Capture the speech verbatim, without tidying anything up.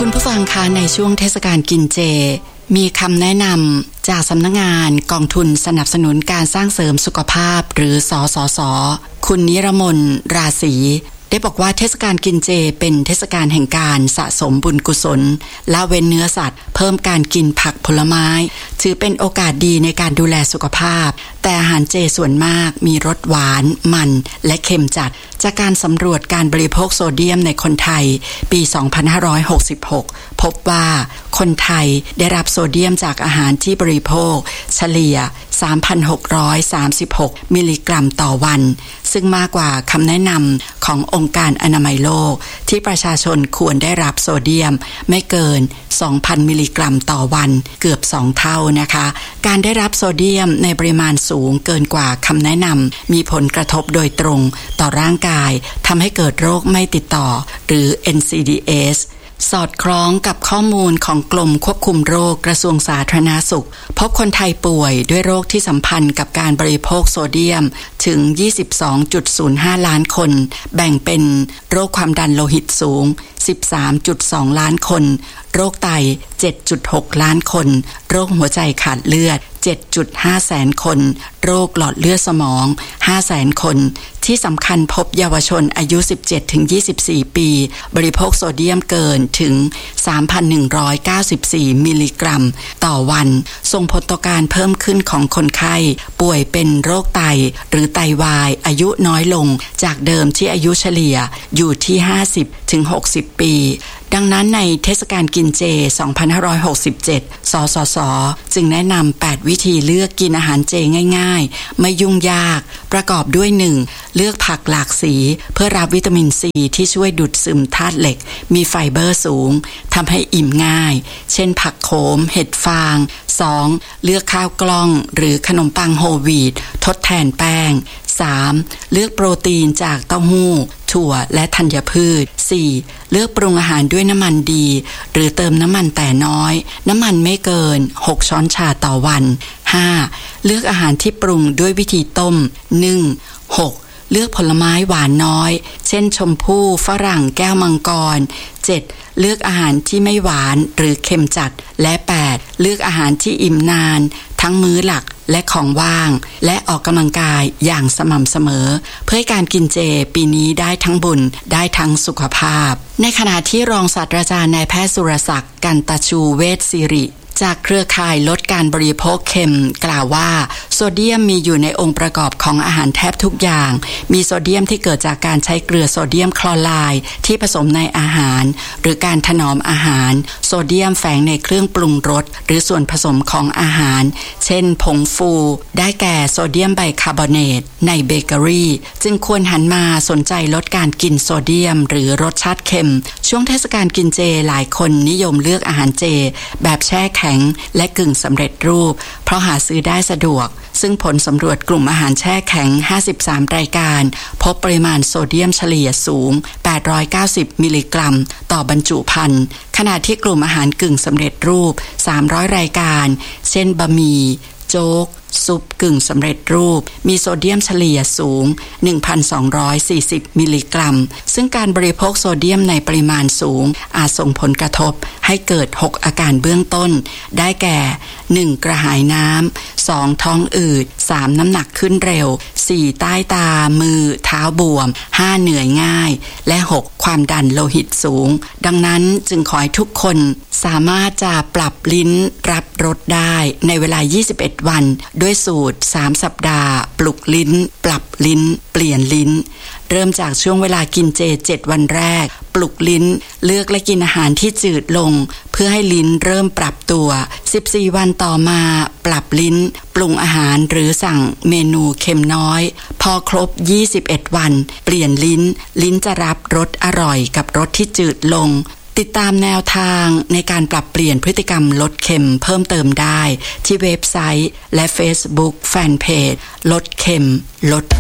คุณผู้ฟังคะในช่วงเทศกาลกินเจมีคำแนะนำจากสำนักงานกองทุนสนับสนุนการสร้างเสริมสุขภาพหรือสสส.คุณนิรมนราศีได้บอกว่าเทศกาลกินเจเป็นเทศกาลแห่งการสะสมบุญกุศลละเว้นเนื้อสัตว์เพิ่มการกินผักผลไม้ถือเป็นโอกาสดีในการดูแลสุขภาพแต่อาหารเจส่วนมากมีรสหวานมันและเค็มจัดจากการสำรวจการบริโภคโซเดียมในคนไทยปี สองพันห้าร้อยหกสิบหก พบว่าคนไทยได้รับโซเดียมจากอาหารที่บริโภคเฉลี่ย สามพันหกร้อยสามสิบหก มิลลิกรัมต่อวันซึ่งมากกว่าคำแนะนำขององค์การอนามัยโลกที่ประชาชนควรได้รับโซเดียมไม่เกิน สองพัน มิลลิกรัมต่อวันเกือบสองเท่านะคะการได้รับโซเดียมในปริมาณสูงเกินกว่าคำแนะนำมีผลกระทบโดยตรงต่อร่างกายทำให้เกิดโรคไม่ติดต่อหรือ เอ็น ซี ดี เอสสอดคล้องกับข้อมูลของกรมควบคุมโรคกระทรวงสาธารณสุขพบคนไทยป่วยด้วยโรคที่สัมพันธ์กับการบริโภคโซเดียมถึง ยี่สิบสองจุดศูนย์ห้า ล้านคนแบ่งเป็นโรคความดันโลหิตสูง สิบสามจุดสอง ล้านคนโรคไต เจ็ดจุดหก ล้านคนโรคหัวใจขาดเลือด เจ็ดจุดห้า แสนคนโรคหลอดเลือดสมอง ห้าแสนคนที่สำคัญพบเยาวชนอายุ สิบเจ็ดถึงยี่สิบสี่ ปีบริโภคโซเดียมเกินถึง สามพันหนึ่งร้อยเก้าสิบสี่ มิลลิกรัมต่อวันส่งผลต่อการเพิ่มขึ้นของคนไข้ป่วยเป็นโรคไตหรือไตวายอายุน้อยลงจากเดิมที่อายุเฉลี่ยอยู่ที่ ห้าสิบถึงหกสิบ ปีดังนั้นในเทศกาลกินเจ สองพันห้าร้อยหกสิบเจ็ด สสส.จึงแนะนำ แปด วิธีเลือกกินอาหารเจง่ายๆไม่ยุ่งยากประกอบด้วย หนึ่ง เลือกผักหลากสีเพื่อรับวิตามินซีที่ช่วยดูดซึมธาตุเหล็กมีไฟเบอร์สูงทำให้อิ่มง่ายเช่นผักโขมเห็ดฟาง สอง เลือกข้าวกล้องหรือขนมปังโฮลวีตทดแทนแป้ง สาม เลือกโปรตีนจากเต้าหู้ถั่วและธัญพืช สี่ เลือกปรุงอาหารด้วยน้ำมันดีหรือเติมน้ำมันแต่น้อยน้ำมันไม่เกินหกช้อนชาต่อวัน ห้า เลือกอาหารที่ปรุงด้วยวิธีต้มนึ่ง หก เลือกผลไม้หวานน้อยเช่นชมพู่ฝรั่งแก้วมังกร เจ็ด เลือกอาหารที่ไม่หวานหรือเค็มจัดและ แปด เลือกอาหารที่อิ่มนานทั้งมื้อหลักและของว่างและออกกำลังกายอย่างสม่ำเสมอเพื่อให้การกินเจปีนี้ได้ทั้งบุญได้ทั้งสุขภาพในขณะที่รองศาสตราจารย์นายแพทย์สุรศักดิ์กันตชูเวชศิริจากเครือข่ายลดการบริโภคเค็มกล่าวว่าโซเดียมมีอยู่ในองค์ประกอบของอาหารแทบทุกอย่างมีโซเดียมที่เกิดจากการใช้เกลือโซเดียมคลอไรด์ที่ผสมในอาหารหรือการถนอมอาหารโซเดียมแฝงในเครื่องปรุงรสหรือส่วนผสมของอาหารเช่นผงฟูได้แก่โซเดียมไบคาร์บอเนตในเบเกอรี่จึงควรหันมาสนใจลดการกินโซเดียมหรือรสชาติเค็มช่วงเทศกาลกินเจหลายคนนิยมเลือกอาหารเจแบบแช่แข็งและกึ่งสำเร็จรูปเพราะหาซื้อได้สะดวกซึ่งผลสำรวจกลุ่มอาหารแช่แข็งห้าสิบสามรายการพบปริมาณโซเดียมเฉลี่ยสูงแปดร้อยเก้าสิบมิลลิกรัมต่อบรรจุภัณฑ์ขณะที่กลุ่มอาหารกึ่งสำเร็จรูปสามร้อยรายการเช่นบะหมี่โจ๊กซุปกึ่งสำเร็จรูปมีโซเดียมเฉลี่ยสูง หนึ่งพันสองร้อยสี่สิบ มิลลิกรัมซึ่งการบริโภคโซเดียมในปริมาณสูงอาจส่งผลกระทบให้เกิดหกอาการเบื้องต้นได้แก่ หนึ่ง กระหายน้ำ สอง ท้องอืด สาม น้ำหนักขึ้นเร็ว สี่ ใต้ตามือเท้าบวม ห้า เหนื่อยง่ายและ หก ความดันโลหิตสูงดังนั้นจึงขอให้ทุกคนสามารถจะปรับลิ้นรับรสได้ในเวลายี่สิบเอ็ดวันด้วยสูตรสามสัปดาห์ปลุกลิ้นปรับลิ้นเปลี่ยนลิ้นเริ่มจากช่วงเวลากินเจเจ็ดวันแรกปลุกลิ้นเลือกและกินอาหารที่จืดลงเพื่อให้ลิ้นเริ่มปรับตัวสิบสี่วันต่อมาปรับลิ้นปรุงอาหารหรือสั่งเมนูเค็มน้อยพอครบยี่สิบเอ็ดวันเปลี่ยนลิ้นลิ้นจะรับรสอร่อยกับรสที่จืดลงติดตามแนวทางในการปรับเปลี่ยนพฤติกรรมลดเค็มเพิ่มเติมได้ที่เว็บไซต์และ Facebook แฟนเพจลดเค็มลด